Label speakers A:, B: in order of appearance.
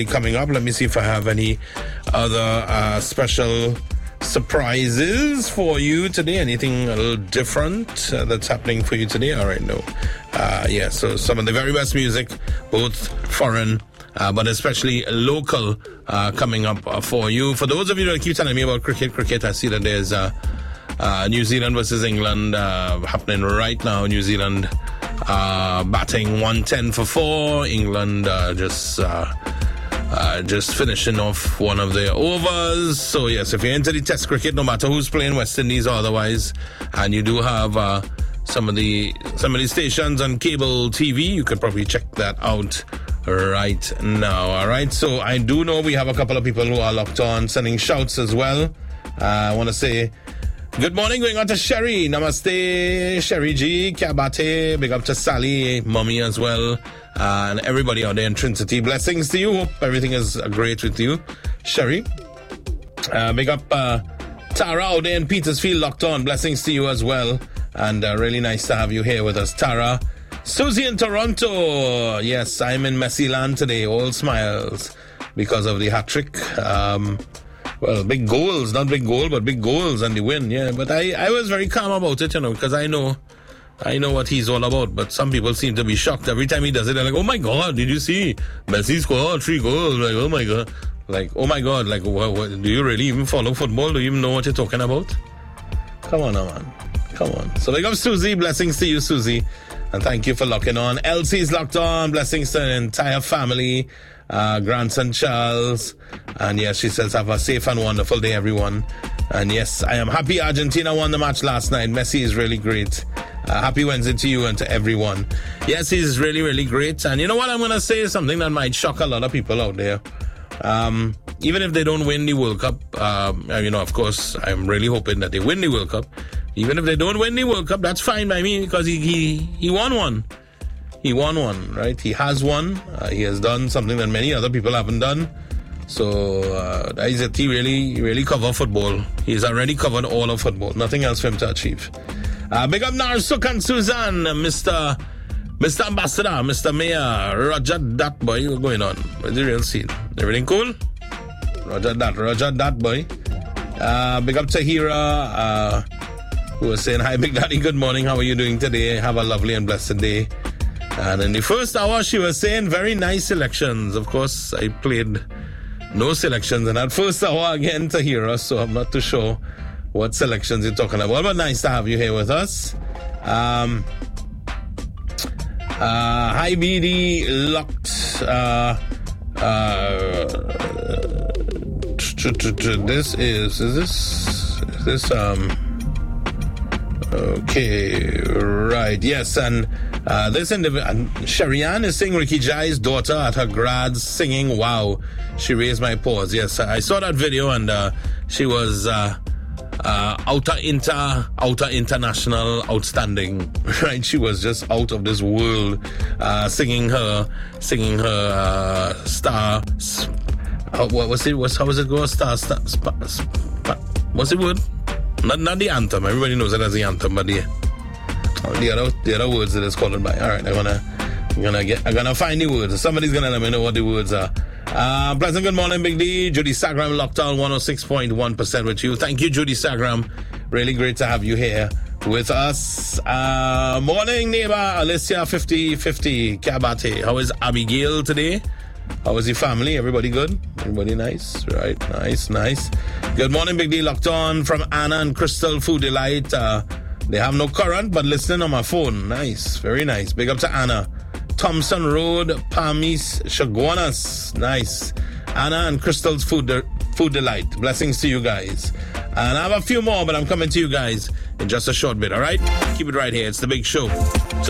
A: coming up. Let me see if I have any other special surprises for you today. Anything a little different that's happening for you today? All right, no. So some of the very best music, both foreign but especially local, coming up for you. For those of you that keep telling me about cricket, I see that there's New Zealand versus England happening right now. New Zealand batting 110 for 4. England just finishing off one of their overs. So yes, if you're into the test cricket, no matter who's playing, West Indies or otherwise, and you do have some of the stations on cable TV, you could probably check that out right now. All right, so I do know we have a couple of people who are locked on, sending shouts as well. I want to say good morning going on to Sherry. Namaste, Sherry G, Kabate. Big up to Sally, Mommy as well, and everybody out there in Trinity. Blessings to you. Hope everything is great with you, Sherry. Big up Tara out there in Petersfield, locked on. Blessings to you as well, and really nice to have you here with us, Tara. Susie in Toronto. Yes, I'm in Messi land today. All smiles because of the hat trick. Well, big goals, not big goal, but big goals and the win. Yeah, but I was very calm about it, because I know what he's all about. But some people seem to be shocked every time he does it. They're like, "Oh my God, did you see Messi scored 3 goals?" Like, "Oh my God." Like, "Oh my God." Like, what, do you really even follow football? Do you even know what you're talking about? Come on now, man. Come on. So big up Susie. Blessings to you, Susie. And thank you for locking on. Elsie's locked on. Blessings to the entire family. Grandson Charles. And yes, she says, have a safe and wonderful day, everyone. And yes, I am happy Argentina won the match last night. Messi is really great. Happy Wednesday to you and to everyone. Yes, he's really, really great. And you know what? I'm going to say something that might shock a lot of people out there. Even if they don't win the World Cup, of course, I'm really hoping that they win the World Cup. Even if they don't win the World Cup, that's fine by me, because he won one. He won one, right? He has won. He has done something that many other people haven't done. So, he really covered football. He's already covered all of football. Nothing else for him to achieve. Big up Narsuk and Suzanne, Mr. Ambassador, Mr. Mayor, Roger that boy. What's going on? What's the real scene? Everything cool? Roger that boy. Big up Tahira, who was saying, "Hi, Big Daddy, good morning. How are you doing today? Have a lovely and blessed day." And in the first hour, she was saying very nice selections. Of course, I played no selections in that first hour again to hear us, so I'm not too sure what selections you're talking about. But nice to have you here with us. Hi, BD, locked. Okay, right, yes, and this individual, Sharianne is seeing Ricky Jai's daughter at her grads singing. Wow, she raised my paws. Yes, I saw that video, and she was outer international outstanding, right? She was just out of this world, singing her star. What was it? How was it go? What's the word? Not the anthem. Everybody knows it as the anthem, but the other words that it's called by. All right, I'm gonna find the words. Somebody's gonna let me know what the words are. Pleasant good morning, Big D. Judy Sagram locked on 106.1% with you. Thank you, Judy Sagram. Really great to have you here with us. Morning, neighbor Alicia 5050 Kabate. How is Abigail today? How is your family? Everybody good? Everybody nice? Right, nice. Good morning, Big D. Locked on from Anna and Crystal Food Delight. They have no current, but listening on my phone. Nice, very nice. Big up to Anna. Thompson Road, Pamis, Chaguanas. Nice. Anna and Crystal's Food Delight. Blessings to you guys. And I have a few more, but I'm coming to you guys in just a short bit, all right? Keep it right here. It's The Big Show. So